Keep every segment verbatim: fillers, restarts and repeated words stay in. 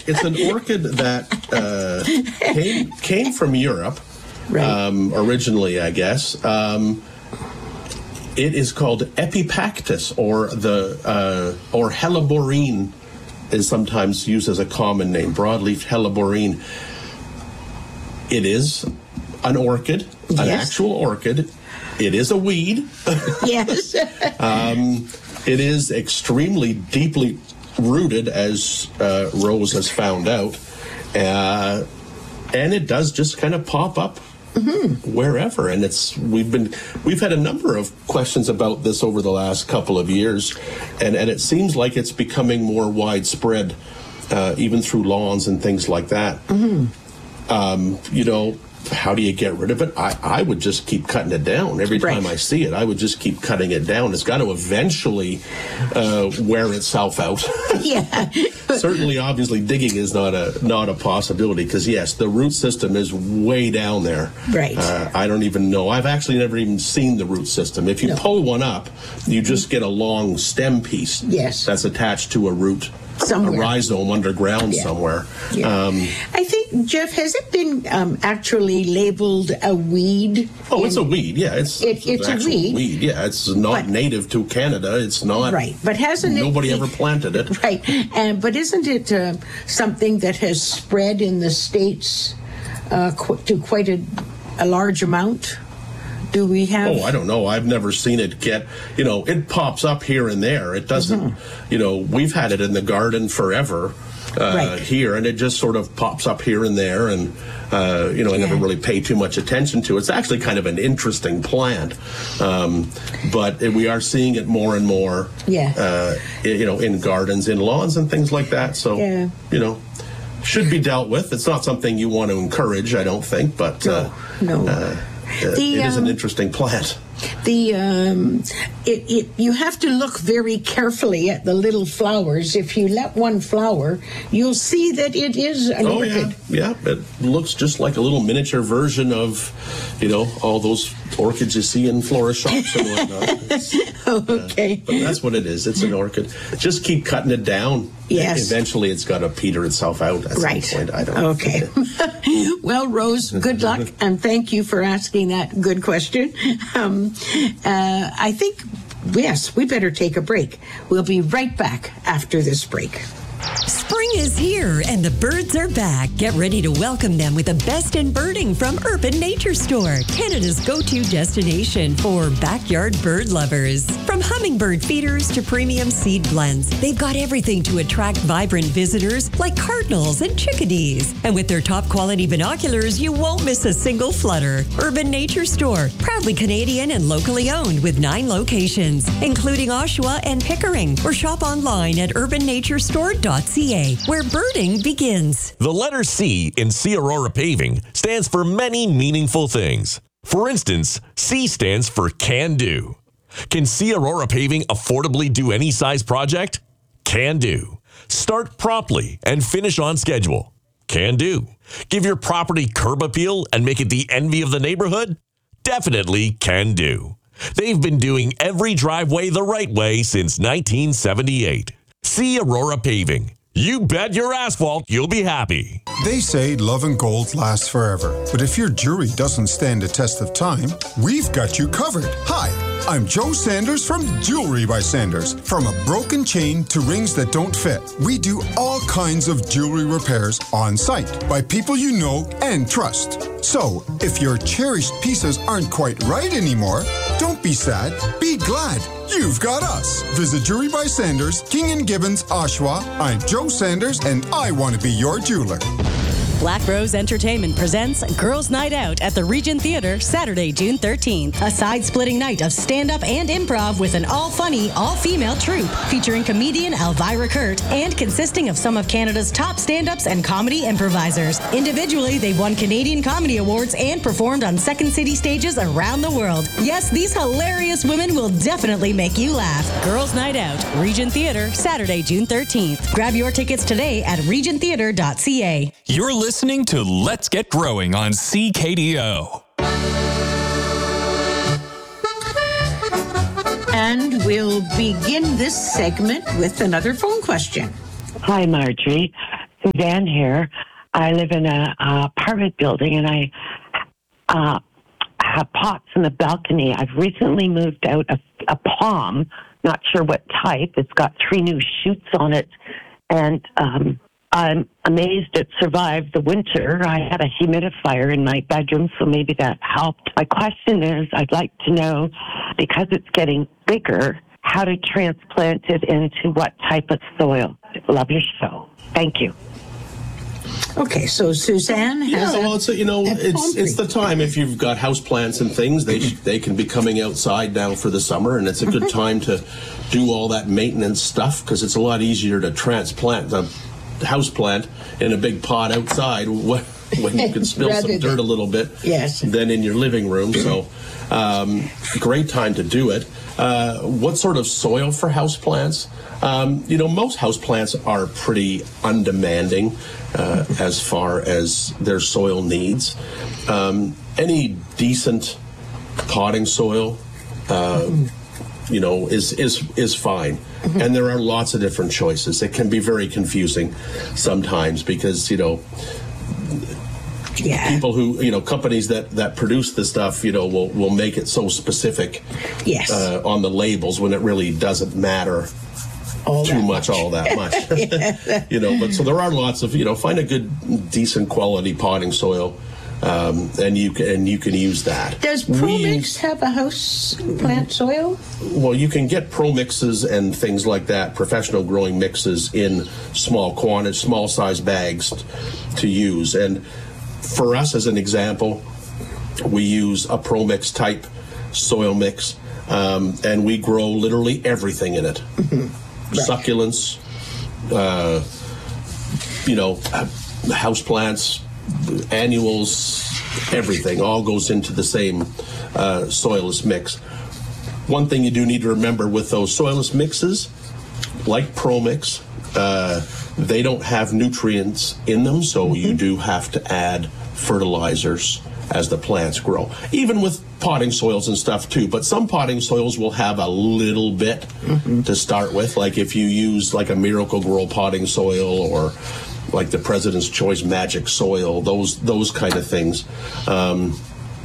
it's an orchid that uh, came, came from Europe, right. um, originally, I guess. Um, it is called Epipactis, or the uh, or Helleborine is sometimes used as a common name. Broadleaf Helleborine. It is an orchid, an yes. actual orchid. It is a weed. Yes. um, it is extremely deeply rooted, as uh, Rose has found out, uh, and it does just kind of pop up mm-hmm. wherever. And it's we've been we've had a number of questions about this over the last couple of years, and and it seems like it's becoming more widespread, uh, even through lawns and things like that. Mm-hmm. Um, you know. How do you get rid of it? I, I would just keep cutting it down. Every time right. I see it, I would just keep cutting it down. It's got to eventually uh, wear itself out. Yeah. Certainly, obviously, digging is not a not a possibility because, yes, the root system is way down there. Right. Uh, I don't even know. I've actually never even seen the root system. If you no. pull one up, you just get a long stem piece yes. that's attached to a root. Somewhere. A rhizome underground yeah. somewhere. Yeah. Um, I think, Jeff, has it been um, actually labeled a weed? Oh, it's a weed, yeah. It's, it, it's an a weed. weed. Yeah, it's not but, native to Canada. It's not. Right, but hasn't nobody it, ever planted it. Right, and but isn't it uh, something that has spread in the States uh, qu- to quite a, a large amount? Do we have? Oh, I don't know. I've never seen it get, you know, it pops up here and there. It doesn't, mm-hmm. you know, we've had it in the garden forever uh, right. here, and it just sort of pops up here and there, and, uh, you know, I yeah. never really pay too much attention to it. It's actually kind of an interesting plant, um, but we are seeing it more and more, yeah. uh, you know, in gardens, in lawns and things like that. So, yeah. you know, should be dealt with. It's not something you want to encourage, I don't think, but... No, uh, no. Uh, Uh, the, it is an um, interesting plant. The um, it, it you have to look very carefully at the little flowers. If you let one flower, you'll see that it is an oh orchid. yeah, yeah. It looks just like a little miniature version of, you know, all those orchids you see in florist shops and whatnot. Okay, uh, but that's what it is. It's an orchid. Just keep cutting it down. Yes. Eventually, it's got to peter itself out at right. some point. I don't. Okay. Well, Rose, good luck, and thank you for asking that good question. Um, uh, I think, yes, we better take a break. We'll be right back after this break. Spring is here and the birds are back. Get ready to welcome them with the best in birding from Urban Nature Store, Canada's go-to destination for backyard bird lovers. From hummingbird feeders to premium seed blends, they've got everything to attract vibrant visitors like cardinals and chickadees. And with their top quality binoculars, you won't miss a single flutter. Urban Nature Store, proudly Canadian and locally owned with nine locations, including Oshawa and Pickering, or shop online at urban nature store dot c a, where birding begins. The letter C in C Aurora Paving stands for many meaningful things. For instance, C stands for Can Do. Can C Aurora Paving affordably do any size project? Can do. Start promptly and finish on schedule? Can do. Give your property curb appeal and make it the envy of the neighborhood? Definitely can do. They've been doing every driveway the right way since nineteen seventy-eight. C Aurora Paving. You bet your asphalt you'll be happy. They say love and gold lasts forever. But if your jewelry doesn't stand the test of time, we've got you covered. Hi, I'm Joe Sanders from Jewelry by Sanders. From a broken chain to rings that don't fit, we do all kinds of jewelry repairs on site by people you know and trust. So, if your cherished pieces aren't quite right anymore, don't be sad, be glad. You've got us. Visit Jewelry by Sanders, King and Gibbons, Oshawa. I'm Joe Sanders, and I want to be your jeweler. Black Rose Entertainment presents Girls' Night Out at the Regent Theatre, Saturday, June thirteenth. A side-splitting night of stand-up and improv with an all-funny, all-female troupe featuring comedian Elvira Kurt and consisting of some of Canada's top stand-ups and comedy improvisers. Individually, they've won Canadian Comedy Awards and performed on Second City stages around the world. Yes, these hilarious women will definitely make you laugh. Girls' Night Out, Regent Theatre, Saturday, June thirteenth. Grab your tickets today at regent theatre dot c a. You're listening to Let's Get Growing on C K D O. And we'll begin this segment with another phone question. Hi, Marjorie. Suzanne here. I live in a, a apartment building, and I uh, have pots in the balcony. I've recently moved out a, a palm, not sure what type. It's got three new shoots on it, and um, I'm amazed it survived the winter. I had a humidifier in my bedroom, so maybe that helped. My question is, I'd like to know, because it's getting bigger, how to transplant it into what type of soil. Love your show. Thank you. Okay, so Suzanne has yeah, a, well, it's a, you know, a it's palm it's tree. the time if you've got house plants and things, they they can be coming outside now for the summer, and it's a good time to do all that maintenance stuff because it's a lot easier to transplant a house plant in a big pot outside when you can spill some Rather dirt than- a little bit Yes. than in your living room. So, um, great time to do it. Uh, what sort of soil for house plants? Um, you know, most house plants are pretty undemanding uh, as far as their soil needs. Um, any decent potting soil, uh, you know, is is is fine. And there are lots of different choices. It can be very confusing sometimes because, you know, Yeah. people who, you know, companies that, that produce the stuff, you know, will, will make it so specific Yes. uh, on the labels when it really doesn't matter All too that much, all that much. You know, but so there are lots of, you know, find a good, decent quality potting soil, um, and you can and you can use that. Does We ProMix use- have a house plant soil? Well, you can get pro mixes and things like that, professional growing mixes in small quantities, small size bags t- to use. And for us, as an example, we use a pro mix type soil mix, um, and we grow literally everything in it. Succulents, uh, you know, house plants, annuals, everything all goes into the same uh, soilless mix. One thing you do need to remember with those soilless mixes, like ProMix, uh, they don't have nutrients in them, so mm-hmm. you do have to add fertilizers as the plants grow. Even with potting soils and stuff too, but some potting soils will have a little bit mm-hmm. to start with, like if you use like a Miracle-Gro potting soil or like the President's Choice Magic Soil, those those kind of things, um,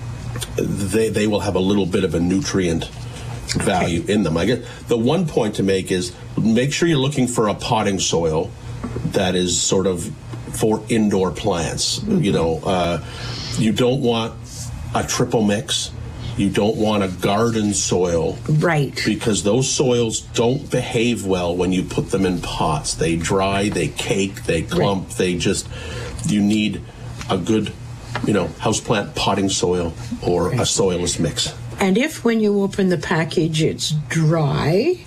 they they will have a little bit of a nutrient value in them. I guess the one point to make is make sure you're looking for a potting soil that is sort of for indoor plants. Mm-hmm. You know, uh, you don't want a triple mix. You don't want a garden soil. Right. Because those soils don't behave well when you put them in pots. They dry, they cake, they clump, right. they just, you need a good, you know, houseplant potting soil or right. a soilless mix. And if when you open the package it's dry,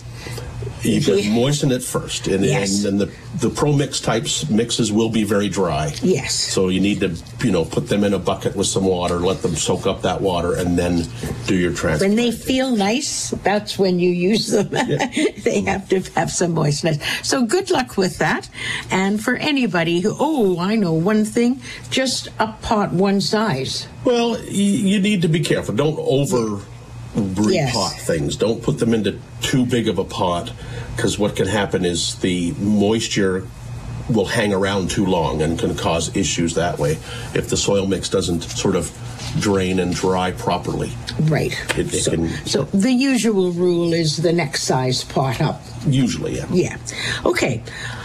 you can moisten it first, and, yes. and, and the the Pro Mix types mixes will be very dry. Yes. So you need to, you know, put them in a bucket with some water, let them soak up that water, and then do your transplant. When they feel nice, that's when you use them. Yeah. They have to have some moistness. So good luck with that. And for anybody who, oh, I know one thing, just up pot one size. Well, you, you need to be careful. Don't over. Breed yes. pot things. Don't put them into too big of a pot, because what can happen is the moisture will hang around too long and can cause issues that way if the soil mix doesn't sort of drain and dry properly. Right. It, it so, can, so the usual rule is the next size pot up. Usually, yeah. Yeah. Okay.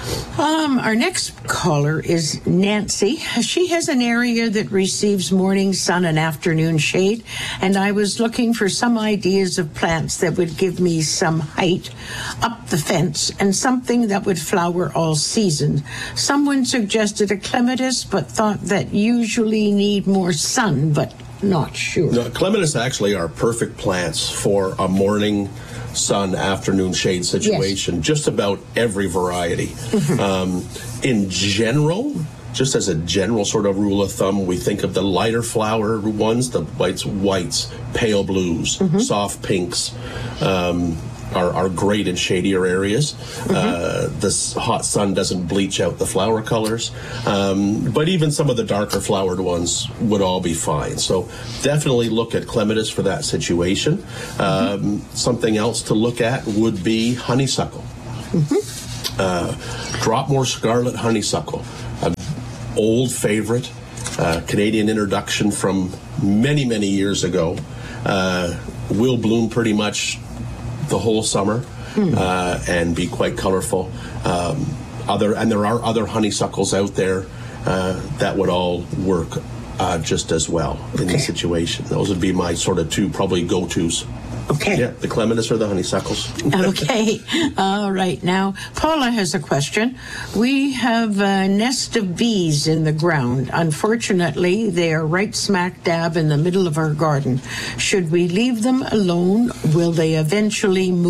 Um, our next caller is Nancy. She has an area that receives morning sun and afternoon shade, and I was looking for some ideas of plants that would give me some height up the fence and something that would flower all season. Someone suggested a clematis, but thought that usually need more sun, but not sure. No, clematis actually are perfect plants for a morning sun, afternoon shade situation, yes. just about every variety. Mm-hmm. Um, in general, just as a general sort of rule of thumb, we think of the lighter flower ones, the whites, whites, pale blues, mm-hmm. soft pinks, um, are, are great in shadier areas. Mm-hmm. Uh, the hot sun doesn't bleach out the flower colors, um, but even some of the darker flowered ones would all be fine. So definitely look at clematis for that situation. Mm-hmm. Um, something else to look at would be honeysuckle. Mm-hmm. Uh, drop more scarlet honeysuckle. old favorite, uh, Canadian introduction from many, many years ago. Uh, will bloom pretty much the whole summer uh, and be quite colorful. Um, other and there are other honeysuckles out there uh, that would all work uh, just as well in Okay. this situation. Those would be my sort of two probably go-tos. Okay. Yeah, the clematis or the honeysuckles. Okay. All right. Now, Paula has a question. We have a nest of bees in the ground. Unfortunately, they are right smack dab in the middle of our garden. Should we leave them alone? Will they eventually move?